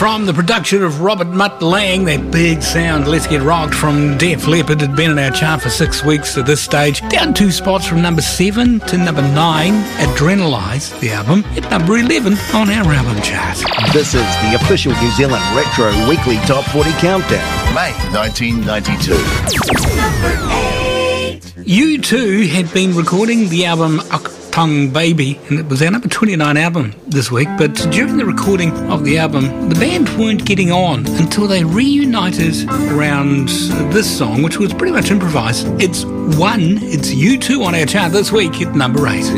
from the production of Robert Mutt Lang, that big sound, Let's Get Rocked from Def Leppard, had been in our chart for 6 weeks at this stage. Down 2 spots from number 7 to number 9, Adrenalize, the album, at number 11 on our album chart. This is the official New Zealand Retro Weekly Top 40 Countdown. May 1992. Number 8. U2 had been recording the album Tongue Baby, and it was our number 29 album this week, but during the recording of the album, the band weren't getting on until they reunited around this song, which was pretty much improvised. It's U2 on our chart this week at number 8.